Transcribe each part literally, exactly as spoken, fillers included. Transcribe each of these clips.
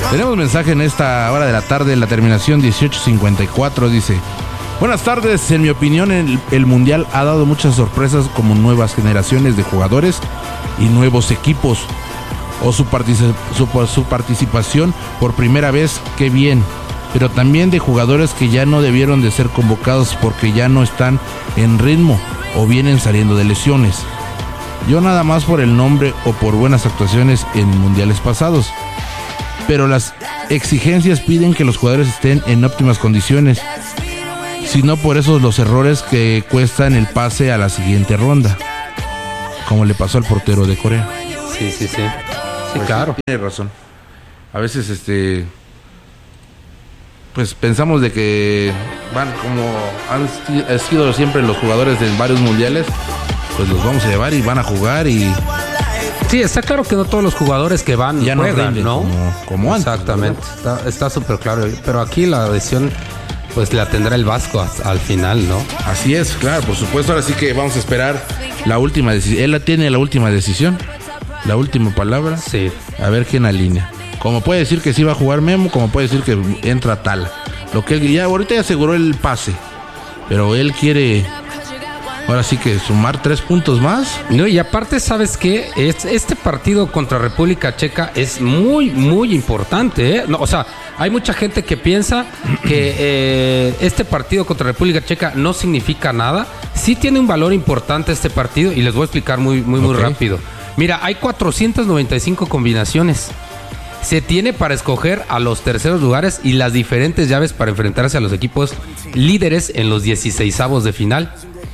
Tenemos mensaje en esta hora de la tarde, la terminación dieciocho cincuenta y cuatro, dice: buenas tardes, en mi opinión el, el Mundial ha dado muchas sorpresas, como nuevas generaciones de jugadores y nuevos equipos, o su, particip- su, su participación por primera vez, qué bien, pero también de jugadores que ya no debieron de ser convocados porque ya no están en ritmo o vienen saliendo de lesiones. Yo nada más por el nombre o por buenas actuaciones en mundiales pasados, pero las exigencias piden que los jugadores estén en óptimas condiciones, si no por esos los errores que cuestan el pase a la siguiente ronda, como le pasó al portero de Corea. Sí, sí, sí. Sí, pues claro. Sí, tiene razón. A veces este pues pensamos de que van como han sido siempre los jugadores de varios mundiales, pues los vamos a llevar y van a jugar y sí, está claro que no todos los jugadores que van ya juegan, no, ¿no? Como, como antes. Exactamente, está súper claro. Pero aquí la decisión pues la tendrá el Vasco al final, ¿no? Así es, claro, por supuesto. Ahora sí que vamos a esperar la última decisión. Él tiene la última decisión, la última palabra. Sí. A ver quién alinea. Como puede decir que sí va a jugar Memo, como puede decir que entra Tala. Lo que él ya ahorita ya aseguró el pase, pero él quiere ahora sí que sumar tres puntos más. No, y aparte, ¿sabes qué? Este partido contra República Checa es muy, muy importante, ¿eh? No, o sea, hay mucha gente que piensa que eh, este partido contra República Checa no significa nada. Sí tiene un valor importante este partido y les voy a explicar muy, muy, muy okay. rápido. Mira, hay cuatrocientas noventa y cinco combinaciones. Se tiene para escoger a los terceros lugares y las diferentes llaves para enfrentarse a los equipos líderes en los dieciseisavos de final.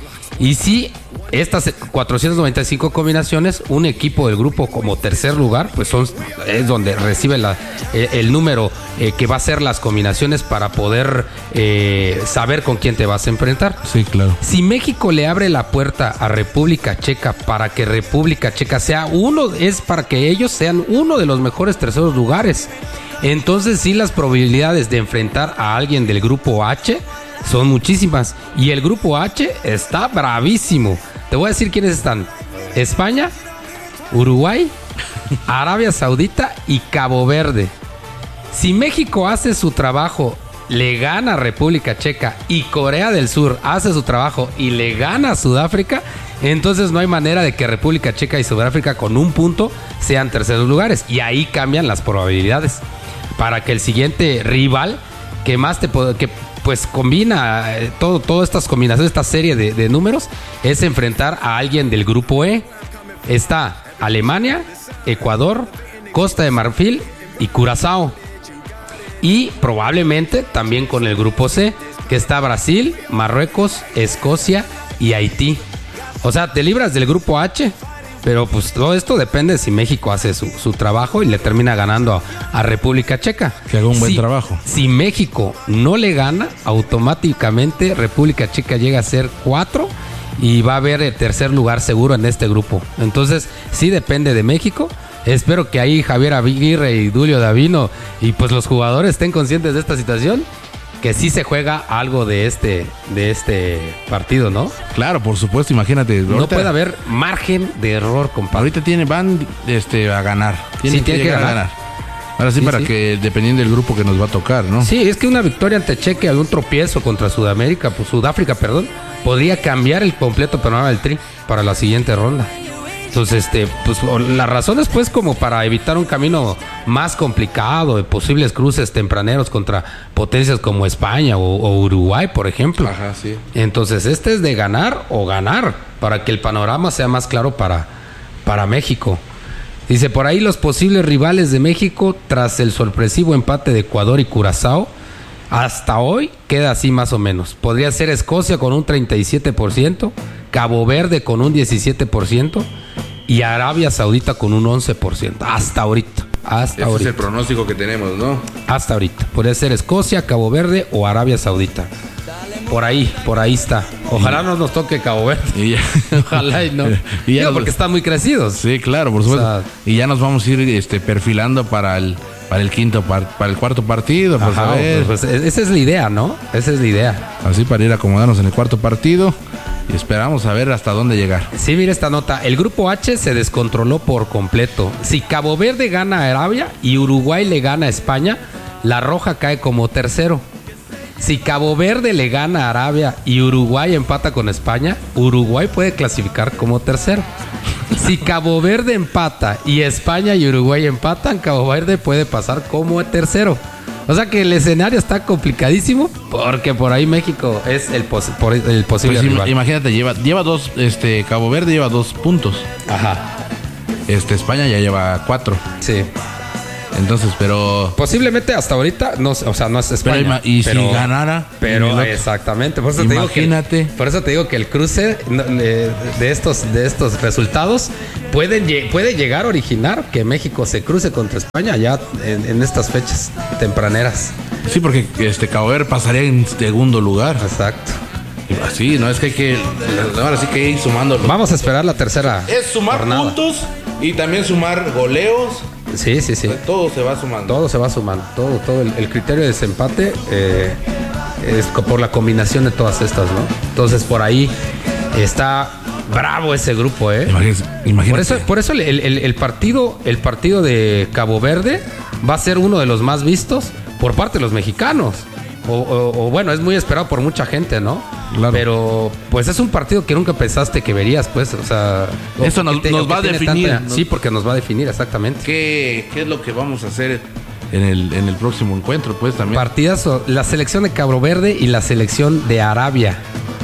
Y si estas cuatrocientas noventa y cinco combinaciones, un equipo del grupo como tercer lugar, pues son es donde recibe la, el, el número eh, que va a ser las combinaciones para poder eh, saber con quién te vas a enfrentar. Sí, claro. Si México le abre la puerta a República Checa para que República Checa sea uno, es para que ellos sean uno de los mejores terceros lugares. Entonces sí, las probabilidades de enfrentar a alguien del grupo H son muchísimas. Y el grupo H está bravísimo. Te voy a decir quiénes están: España, Uruguay, Arabia Saudita y Cabo Verde. Si México hace su trabajo, le gana a República Checa, y Corea del Sur hace su trabajo y le gana a Sudáfrica, entonces no hay manera de que República Checa y Sudáfrica con un punto sean terceros lugares. Y ahí cambian las probabilidades para que el siguiente rival que más te puede, que pues combina eh, todo, todas estas combinaciones, esta serie de, de números, es enfrentar a alguien del grupo E. Está Alemania, Ecuador, Costa de Marfil y Curazao. Y probablemente también con el grupo C, que está Brasil, Marruecos, Escocia y Haití. O sea, te libras del grupo H, pero pues todo esto depende de si México hace su, su trabajo y le termina ganando a, a República Checa. Que haga un buen si, trabajo. Si México no le gana, automáticamente República Checa llega a ser cuatro y va a haber el tercer lugar seguro en este grupo. Entonces, sí depende de México. Espero que ahí Javier Aguirre y Dulio Davino y pues los jugadores estén conscientes de esta situación, que sí se juega algo de este de este partido, ¿no? Claro, por supuesto, imagínate. No ahorita, puede haber margen de error, compadre. Ahorita tiene, van este, a ganar. Tienen sí, que, tiene que ganar. ganar. Ahora sí, sí para sí. que dependiendo del grupo que nos va a tocar, ¿no? Sí, es que una victoria ante Chequia, algún tropiezo contra Sudamérica, pues Sudáfrica, perdón, podría cambiar el completo panorama del Tri para la siguiente ronda. Entonces, este, pues la razón es pues como para evitar un camino más complicado de posibles cruces tempraneros contra potencias como España o, o Uruguay, por ejemplo. Ajá, sí. Entonces, este es de ganar o ganar para que el panorama sea más claro para, para México. Dice, por ahí los posibles rivales de México tras el sorpresivo empate de Ecuador y Curazao. Hasta hoy queda así más o menos. Podría ser Escocia con un treinta y siete por ciento, Cabo Verde con un diecisiete por ciento y Arabia Saudita con un once por ciento. Hasta ahorita. Hasta Ese ahorita. es el pronóstico que tenemos, ¿no? Hasta ahorita. Podría ser Escocia, Cabo Verde o Arabia Saudita. Por ahí, por ahí está. Ojalá no nos toque Cabo Verde. Y ya, ojalá y no. Y ya Digo, nos... porque están muy crecidos. Sí, claro, por supuesto. O sea, y ya nos vamos a ir este, perfilando para el para el quinto par, para el cuarto partido, pues, Ajá, a ver. Pues, esa es la idea, ¿no? Esa es la idea. Así para ir acomodarnos en el cuarto partido y esperamos a ver hasta dónde llegar. Sí, mira esta nota. El grupo H se descontroló por completo. Si Cabo Verde gana a Arabia y Uruguay le gana a España, la roja cae como tercero. Si Cabo Verde le gana a Arabia y Uruguay empata con España, Uruguay puede clasificar como tercero. Si Cabo Verde empata y España y Uruguay empatan, Cabo Verde puede pasar como tercero. O sea que el escenario está complicadísimo porque por ahí México es el, pos por el posible pues rival. Imagínate, lleva, lleva dos, este, Cabo Verde lleva dos puntos. Ajá. Este, España ya lleva cuatro. Sí. Entonces, pero... Posiblemente hasta ahorita, no, o sea, no es España. Pero, y pero, si ganara... Pero exactamente. Por eso imagínate. Te digo que, por eso te digo que el cruce de estos, de estos resultados pueden, puede llegar a originar que México se cruce contra España ya en, en estas fechas tempraneras. Sí, porque este Cabo Verde pasaría en segundo lugar. Exacto. Sí, no es que hay que... Ahora sí que hay que ir sumando. Vamos a esperar la tercera Es sumar jornada. Puntos y también sumar goleos. Sí, sí, sí. Todo se va sumando. Todo se va sumando. Todo, todo. El, el criterio de desempate eh, es por la combinación de todas estas, ¿no? Entonces, por ahí está bravo ese grupo, ¿eh? Imagínate. Imagínate. Por eso, por eso el, el, el partido, el partido de Cabo Verde va a ser uno de los más vistos por parte de los mexicanos. O, o, o bueno, es muy esperado por mucha gente, ¿no? Claro. Pero pues es un partido que nunca pensaste que verías, pues, o sea... Eso nos, te, nos va a definir. Tanta, ¿no? Sí, porque nos va a definir, exactamente. ¿Qué, qué es lo que vamos a hacer en el, en el próximo encuentro, pues, también? Partidazo, la selección de Cabo Verde y la selección de Arabia.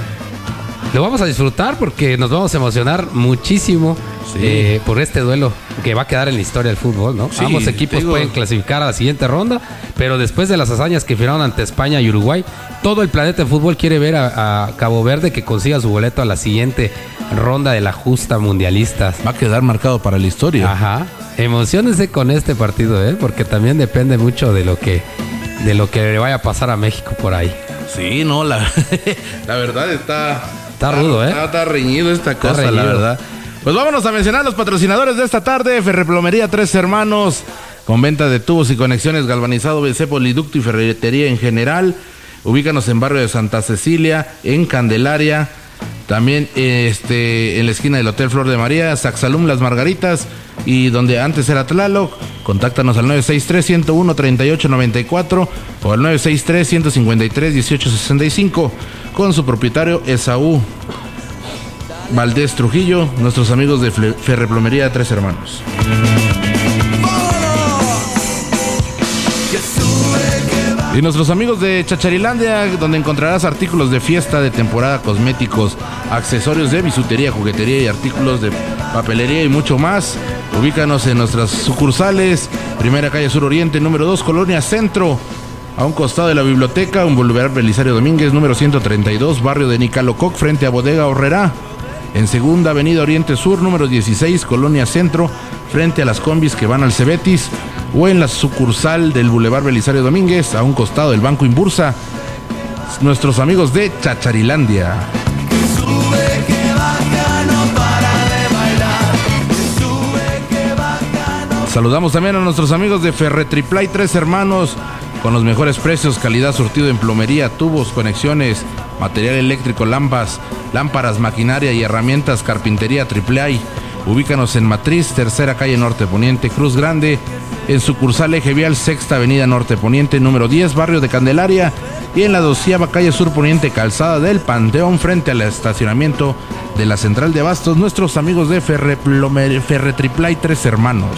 Lo vamos a disfrutar porque nos vamos a emocionar muchísimo sí. eh, por este duelo que va a quedar en la historia del fútbol, ¿no? Sí, ambos equipos digo... pueden clasificar a la siguiente ronda, pero después de las hazañas que firmaron ante España y Uruguay, todo el planeta de fútbol quiere ver a, a Cabo Verde que consiga su boleto a la siguiente ronda de la justa mundialista. Va a quedar marcado para la historia. Ajá. Emociónense con este partido, ¿eh? Porque también depende mucho de lo que de lo que le vaya a pasar a México por ahí. Sí, no, la, la verdad está... Está rudo, ¿eh? Está, está reñido esta está cosa, reñido. La verdad. Pues vámonos a mencionar los patrocinadores de esta tarde. Ferreplomería Tres Hermanos, con venta de tubos y conexiones galvanizado, B C, poliducto y ferretería en general. Ubícanos en barrio de Santa Cecilia, en Candelaria. También este, en la esquina del Hotel Flor de María, Saxalum Las Margaritas. Y donde antes era Tlaloc, contáctanos al nueve seis tres, uno cero uno, tres ocho nueve cuatro o al nueve seis tres, uno cinco tres, uno ocho seis cinco con su propietario Esaú Valdés Trujillo, nuestros amigos de Ferreplomería Tres Hermanos. Y nuestros amigos de Chacharilandia, donde encontrarás artículos de fiesta, de temporada, cosméticos, accesorios de bisutería, juguetería y artículos de papelería y mucho más. Ubícanos en nuestras sucursales, Primera Calle Sur Oriente, número dos, Colonia Centro, a un costado de la biblioteca, un Boulevard Belisario Domínguez, número ciento treinta y dos, barrio de Nicalococ, frente a Bodega Horrera. En Segunda Avenida Oriente Sur, número dieciséis, Colonia Centro, frente a las combis que van al Cebetis, o en la sucursal del Boulevard Belisario Domínguez, a un costado del Banco Inbursa, nuestros amigos de Chacharilandia. Saludamos también a nuestros amigos de Ferretriplay Tres Hermanos, con los mejores precios, calidad, surtido en plomería, tubos, conexiones, material eléctrico, lámparas, lámparas, maquinaria y herramientas, carpintería Triple A. Ubícanos en Matriz, Tercera Calle Norte Poniente, Cruz Grande, en sucursal Eje Vial, Sexta Avenida Norte Poniente, número diez, barrio de Candelaria, y en la doceava Calle Sur Poniente, Calzada del Panteón, frente al estacionamiento de la Central de Abastos, nuestros amigos de Ferretriplay Tres Hermanos.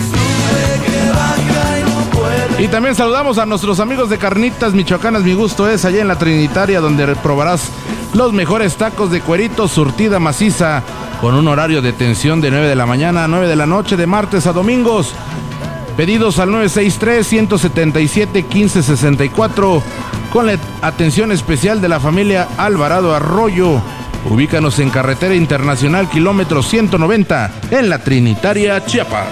Y también saludamos a nuestros amigos de Carnitas Michoacanas, mi gusto es allá en la Trinitaria, donde probarás los mejores tacos de cuerito, surtida maciza, con un horario de atención de nueve de la mañana a nueve de la noche, de martes a domingos. Pedidos al nueve seis tres, uno siete siete, uno cinco seis cuatro, con la atención especial de la familia Alvarado Arroyo. Ubícanos en Carretera Internacional, kilómetro ciento noventa, en la Trinitaria, Chiapas.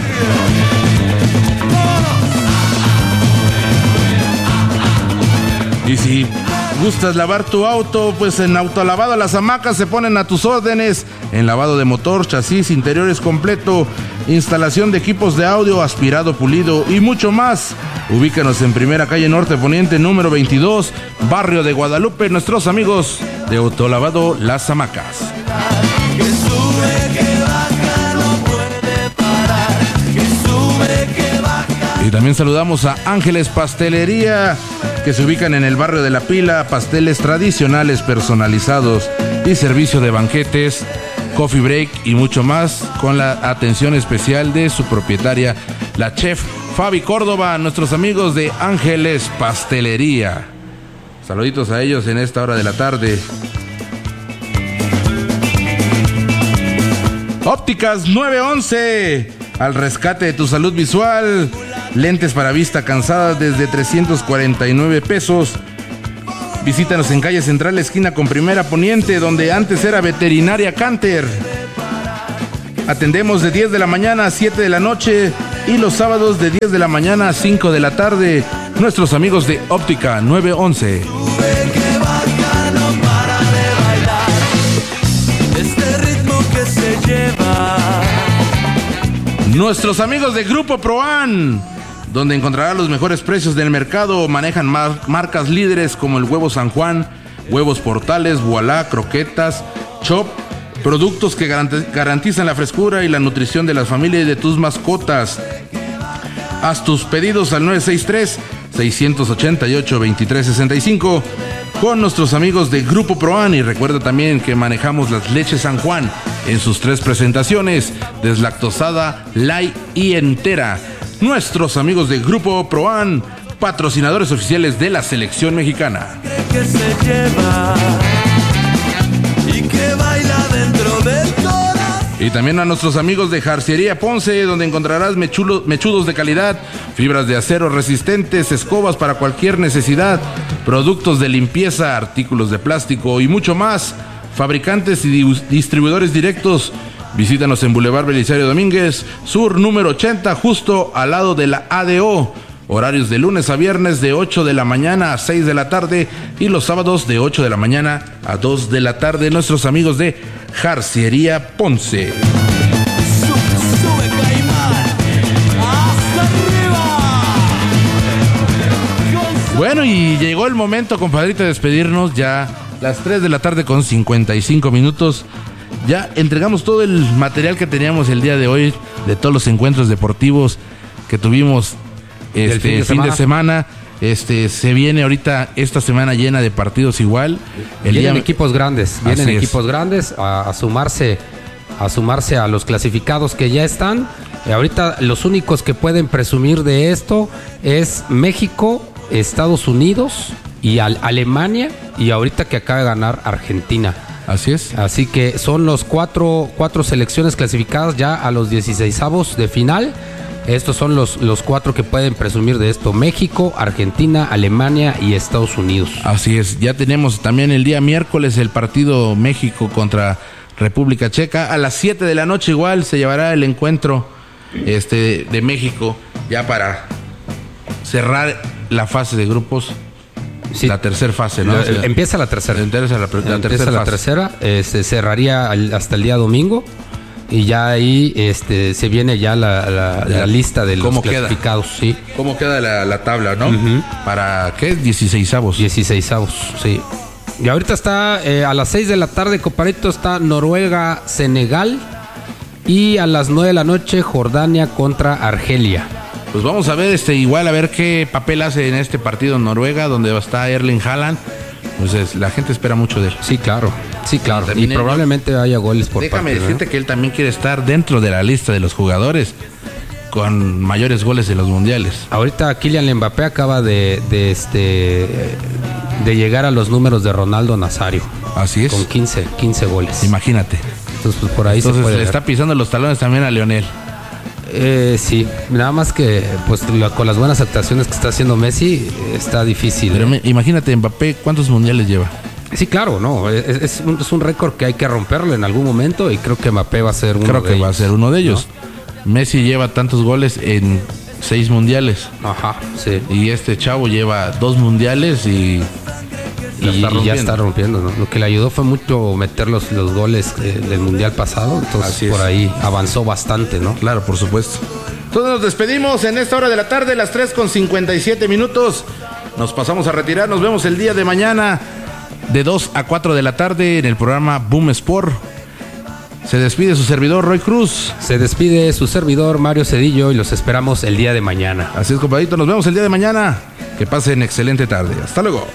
Y si gustas lavar tu auto, pues en Autolavado Las Hamacas se ponen a tus órdenes en lavado de motor, chasis, interiores completo, instalación de equipos de audio, aspirado, pulido y mucho más. Ubícanos en Primera Calle Norte Poniente, número veintidós, Barrio de Guadalupe, nuestros amigos de Autolavado Las Hamacas. Y también saludamos a Ángeles Pastelería, que se ubican en el barrio de La Pila, pasteles tradicionales personalizados y servicio de banquetes, coffee break y mucho más, con la atención especial de su propietaria, la chef Fabi Córdoba, nuestros amigos de Ángeles Pastelería. Saluditos a ellos en esta hora de la tarde. Ópticas nueve once, al rescate de tu salud visual. Lentes para vista cansada desde trescientos cuarenta y nueve pesos. Visítanos en calle Central, esquina con Primera Poniente, donde antes era Veterinaria Canter. Atendemos de diez de la mañana a siete de la noche y los sábados de diez de la mañana a cinco de la tarde. Nuestros amigos de Óptica nueve once. Nuestros amigos de Grupo Proan, donde encontrará los mejores precios del mercado. Manejan mar- marcas líderes como el huevo San Juan, huevos Portales, Voilá, croquetas, Chop, productos que garant- garantizan la frescura y la nutrición de la familia y de tus mascotas. Haz tus pedidos al nueve seis tres, seis ocho ocho, dos tres seis cinco con nuestros amigos de Grupo Proan. Y recuerda también que manejamos las leches San Juan en sus tres presentaciones: deslactosada, light y entera. Nuestros amigos de Grupo Proan, patrocinadores oficiales de la selección mexicana. Que se lleva y que baila dentro del corazón. Y también a nuestros amigos de Jarciería Ponce, donde encontrarás mechulo, mechudos de calidad, fibras de acero resistentes, escobas para cualquier necesidad, productos de limpieza, artículos de plástico y mucho más. Fabricantes y distribuidores directos. Visítanos en Boulevard Belisario Domínguez, Sur número ochenta, justo al lado de la A D O. Horarios de lunes a viernes de ocho de la mañana a seis de la tarde y los sábados de ocho de la mañana a dos de la tarde. Nuestros amigos de Jarciería Ponce. Bueno, y llegó el momento, compadrito, de despedirnos. Ya las tres de la tarde con cincuenta y cinco minutos. Ya entregamos todo el material que teníamos el día de hoy, de todos los encuentros deportivos que tuvimos este fin de fin semana. De semana. Este se viene ahorita esta semana llena de partidos igual. El vienen día... equipos grandes, vienen Así equipos es. grandes a, a sumarse a sumarse a los clasificados que ya están. Eh, ahorita los únicos que pueden presumir de esto es México, Estados Unidos y al, Alemania, y ahorita que acaba de ganar Argentina. Así es. Así que son los cuatro, cuatro selecciones clasificadas ya a los dieciseisavos de final. Estos son los, los cuatro que pueden presumir de esto: México, Argentina, Alemania y Estados Unidos. Así es. Ya tenemos también el día miércoles el partido México contra República Checa. A las siete de la noche igual se llevará el encuentro este, de México, ya para cerrar la fase de grupos. Sí. La tercera fase, ¿no? La, empieza la tercera. Empieza la, la, la tercera. La tercera eh, se cerraría al, hasta el día domingo. Y ya ahí este, se viene ya la, la, ya. la lista de los clasificados. Sí. ¿Cómo queda la, la tabla, no? Uh-huh. ¿Para qué? dieciseisavos. dieciseisavos, sí. Y ahorita está eh, a las seis de la tarde, compadrito, está Noruega, Senegal. Y a las nueve de la noche, Jordania contra Argelia. Pues vamos a ver, este igual a ver qué papel hace en este partido Noruega, donde va a estar Erling Haaland. Pues es, la gente espera mucho de él. Sí, claro. Sí, claro. Y probablemente yo, haya goles por déjame parte, decirte ¿no? que él también quiere estar dentro de la lista de los jugadores con mayores goles en los mundiales. Ahorita Kylian Mbappé acaba de, de este de llegar a los números de Ronaldo Nazario. Así es. Con quince, quince goles. Imagínate. Entonces, pues por ahí Entonces, se puede le ver. Está pisando los talones también a Lionel. Eh, sí, nada más que pues la, con las buenas actuaciones que está haciendo Messi está difícil. Pero ¿eh? me, imagínate, Mbappé, ¿cuántos mundiales lleva? Sí, claro, no, es, es, un, es un récord que hay que romperlo en algún momento y creo que Mbappé va a ser uno creo de que ellos. va a ser uno de ellos. ¿No? Messi lleva tantos goles en seis mundiales. Ajá, sí. Y este chavo lleva dos mundiales y La y, está y ya rompiendo. está rompiendo, ¿no? Lo que le ayudó fue mucho meter los, los goles eh, del Mundial pasado, entonces Así es. por ahí avanzó bastante, ¿no? Claro, por supuesto. Entonces nos despedimos en esta hora de la tarde, las tres con cincuenta y siete minutos. Nos pasamos a retirar, nos vemos el día de mañana de dos a cuatro de la tarde en el programa Boom Sport. Se despide su servidor Roy Cruz. Se despide su servidor Mario Cedillo y los esperamos el día de mañana. Así es, compadrito, nos vemos el día de mañana. Que pasen excelente tarde. Hasta luego.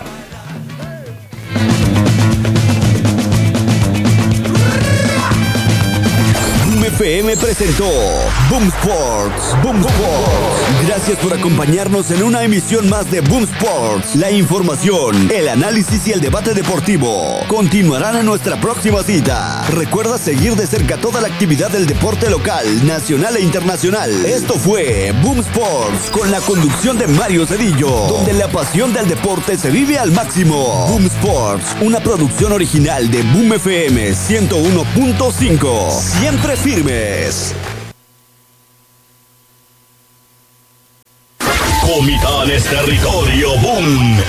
Boom F M presentó Boom Sports. Boom Sports. Gracias por acompañarnos en una emisión más de Boom Sports. La información, el análisis y el debate deportivo continuarán en nuestra próxima cita. Recuerda seguir de cerca toda la actividad del deporte local, nacional e internacional. Esto fue Boom Sports con la conducción de Mario Cedillo, donde la pasión del deporte se vive al máximo. Boom Sports, una producción original de Boom F M ciento uno punto cinco. Siempre firmes. Comitán es territorio Boom.